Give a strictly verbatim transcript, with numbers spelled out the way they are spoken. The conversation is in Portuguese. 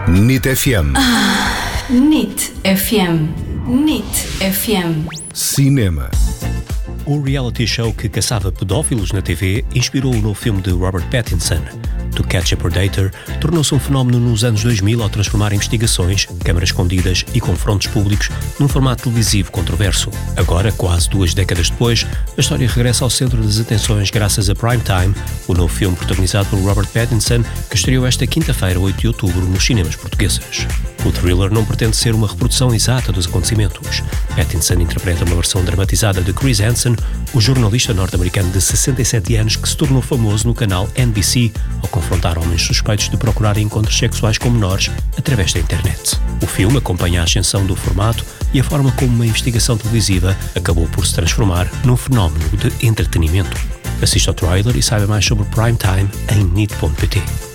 N I T F M. N I T F M. N I T F M. Cinema. O reality show que caçava pedófilos na T V inspirou o novo filme de Robert Pattinson. To Catch a Predator tornou-se um fenómeno nos anos dois mil ao transformar investigações, câmaras escondidas e confrontos públicos num formato televisivo controverso. Agora, quase duas décadas depois, a história regressa ao centro das atenções graças a Prime Time, o novo filme protagonizado por Robert Pattinson, que estreou esta quinta-feira, oito de outubro, nos cinemas portugueses. O thriller não pretende ser uma reprodução exata dos acontecimentos. Pattinson interpreta uma versão dramatizada de Chris Hansen, o jornalista norte-americano de sessenta e sete anos que se tornou famoso no canal N B C ao confrontar homens suspeitos de procurar encontros sexuais com menores através da internet. O filme acompanha a ascensão do formato e a forma como uma investigação televisiva acabou por se transformar num fenómeno de entretenimento. Assista ao trailer e saiba mais sobre Prime Time em N I T ponto P T.